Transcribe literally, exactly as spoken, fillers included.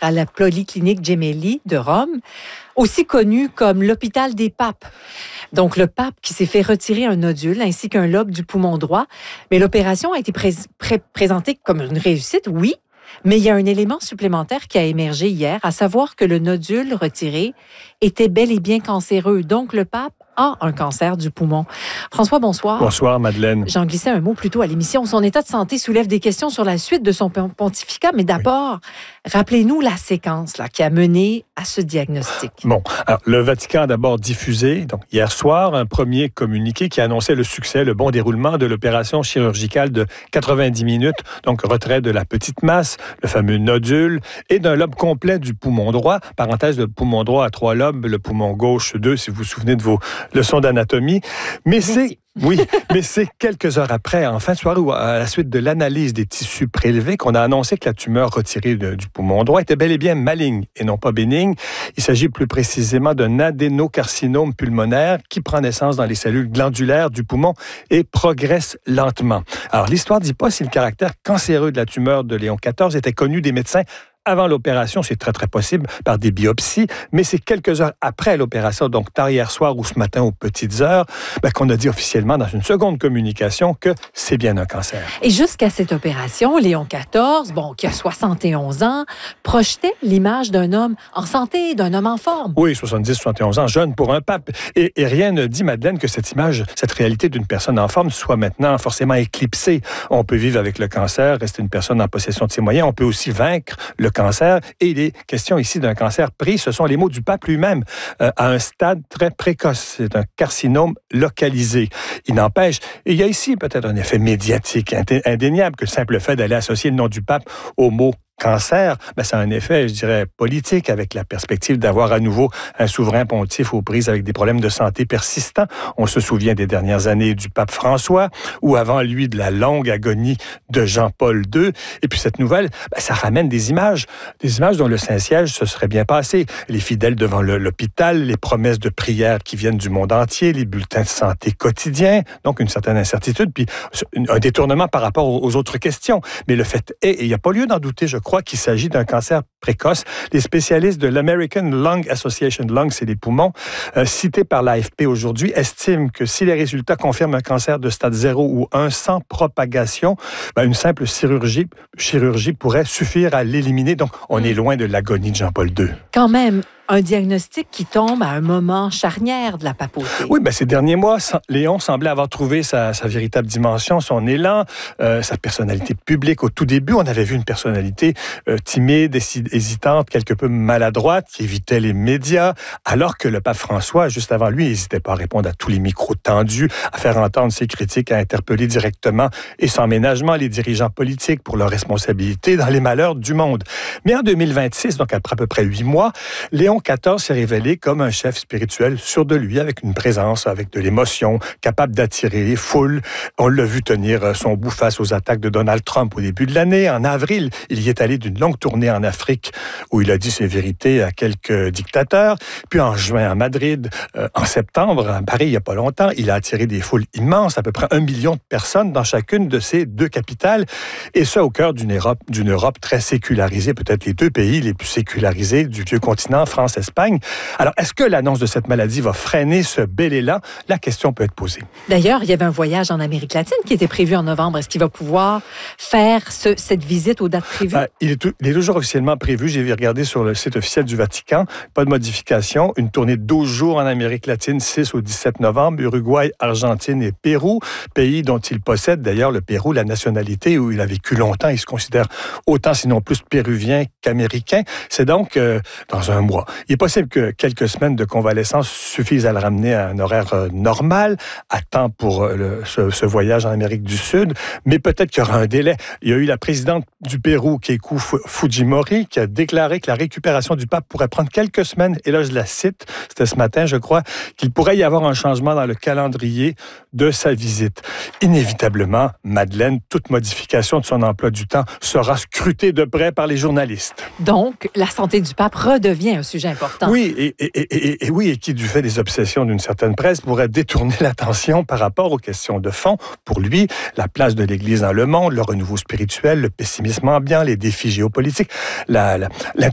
à la Polyclinique Gemelli de Rome, aussi connu comme l'hôpital des papes. Donc, le pape qui s'est fait retirer un nodule ainsi qu'un lobe du poumon droit. Mais l'opération a été pré- pré- présentée comme une réussite, oui, mais il y a un élément supplémentaire qui a émergé hier, à savoir que le nodule retiré était bel et bien cancéreux. Donc, le pape a un cancer du poumon. François, bonsoir. Bonsoir, Madeleine. J'en glissais un mot plus tôt à l'émission. Son état de santé soulève des questions sur la suite de son pontificat, mais d'abord, oui. rappelez-nous la séquence là, qui a mené à ce diagnostic. Bon, alors, le Vatican a d'abord diffusé, donc hier soir, un premier communiqué qui annonçait le succès, le bon déroulement de l'opération chirurgicale de quatre-vingt-dix minutes, donc retrait de la petite masse, le fameux nodule, et d'un lobe complet du poumon droit. Parenthèse, le poumon droit a trois lobes, le poumon gauche deux, si vous vous souvenez de vos leçons d'anatomie. Mais c'est... Oui, mais c'est quelques heures après, en fin de soirée, ou à la suite de l'analyse des tissus prélevés, qu'on a annoncé que la tumeur retirée de, du poumon droit était bel et bien maligne et non pas bénigne. Il s'agit plus précisément d'un adénocarcinome pulmonaire qui prend naissance dans les cellules glandulaires du poumon et progresse lentement. Alors, l'histoire ne dit pas si le caractère cancéreux de la tumeur de Léon quatorze était connu des médecins avant l'opération, c'est très, très possible, par des biopsies, mais c'est quelques heures après l'opération, donc tard hier soir ou ce matin aux petites heures, ben, qu'on a dit officiellement dans une seconde communication que c'est bien un cancer. Et jusqu'à cette opération, Léon quatorze, bon, qui a soixante et onze ans, projetait l'image d'un homme en santé, d'un homme en forme. Oui, soixante-dix, soixante et onze ans, jeune pour un pape. Et, et rien ne dit, Madeleine, que cette image, cette réalité d'une personne en forme soit maintenant forcément éclipsée. On peut vivre avec le cancer, rester une personne en possession de ses moyens, on peut aussi vaincre le cancer. Et il est question ici d'un cancer pris, ce sont les mots du pape lui-même, euh, à un stade très précoce. C'est un carcinome localisé. Il n'empêche, il y a ici peut-être un effet médiatique indéniable que le simple fait d'aller associer le nom du pape au mot cancer, ben ça a un effet, je dirais, politique, avec la perspective d'avoir à nouveau un souverain pontife aux prises avec des problèmes de santé persistants. On se souvient des dernières années du pape François, ou avant lui de la longue agonie de Jean-Paul deux. Et puis cette nouvelle, ben ça ramène des images, des images dont le Saint-Siège se serait bien passé. Les fidèles devant le, l'hôpital, les promesses de prière qui viennent du monde entier, les bulletins de santé quotidiens, donc une certaine incertitude, puis un détournement par rapport aux autres questions. Mais le fait est, et il n'y a pas lieu d'en douter, je crois, qu'il s'agit d'un cancer précoce. Les spécialistes de l'American Lung Association, lung, c'est les poumons, euh, cités par l'A F P aujourd'hui, estiment que si les résultats confirment un cancer de stade zéro ou un sans propagation, ben une simple chirurgie, chirurgie pourrait suffire à l'éliminer. Donc, on est loin de l'agonie de Jean-Paul deux. Quand même, un diagnostic qui tombe à un moment charnière de la papauté. Oui, bien, ces derniers mois, Léon semblait avoir trouvé sa, sa véritable dimension, son élan, euh, sa personnalité publique. Au tout début, on avait vu une personnalité euh, timide, hésitante, quelque peu maladroite, qui évitait les médias, alors que le pape François, juste avant lui, n'hésitait pas à répondre à tous les micros tendus, à faire entendre ses critiques, à interpeller directement et sans ménagement les dirigeants politiques pour leur responsabilité dans les malheurs du monde. Mais en deux mille vingt-six, donc après à peu près huit mois, Léon quatorze s'est révélé comme un chef spirituel sûr de lui, avec une présence, avec de l'émotion, capable d'attirer les foules. On l'a vu tenir son bout face aux attaques de Donald Trump au début de l'année. En avril, il y est allé d'une longue tournée en Afrique où il a dit ses vérités à quelques dictateurs. Puis en juin, à Madrid, euh, en septembre, à Paris, il n'y a pas longtemps, il a attiré des foules immenses, à peu près un million de personnes dans chacune de ces deux capitales. Et ça au cœur d'une Europe, d'une Europe très sécularisée, peut-être les deux pays les plus sécularisés du vieux continent, France, Espagne. Alors, est-ce que l'annonce de cette maladie va freiner ce bel élan? La question peut être posée. D'ailleurs, il y avait un voyage en Amérique latine qui était prévu en novembre. Est-ce qu'il va pouvoir faire ce, cette visite aux dates prévues? Euh, il, est tout, il est toujours officiellement prévu. J'ai regardé sur le site officiel du Vatican. Pas de modification. Une tournée de douze jours en Amérique latine, six au dix-sept novembre. Uruguay, Argentine et Pérou. Pays dont il possède, d'ailleurs, le Pérou, la nationalité où il a vécu longtemps. Il se considère autant, sinon plus, péruvien qu'américain. C'est donc euh, dans un mois. Il est possible que quelques semaines de convalescence suffisent à le ramener à un horaire euh, normal, à temps pour euh, le, ce, ce voyage en Amérique du Sud, mais peut-être qu'il y aura un délai. Il y a eu la présidente du Pérou, Keiko Fujimori, qui a déclaré que la récupération du pape pourrait prendre quelques semaines, et là je la cite, c'était ce matin je crois, qu'il pourrait y avoir un changement dans le calendrier de sa visite. Inévitablement, Madeleine, toute modification de son emploi du temps sera scrutée de près par les journalistes. Donc, la santé du pape redevient un sujet important. Oui, et, et, et, et, et oui, et qui, du fait des obsessions d'une certaine presse, pourrait détourner l'attention par rapport aux questions de fond. Pour lui, la place de l'Église dans le monde, le renouveau spirituel, le pessimisme ambiant, les défis géopolitiques, la, la,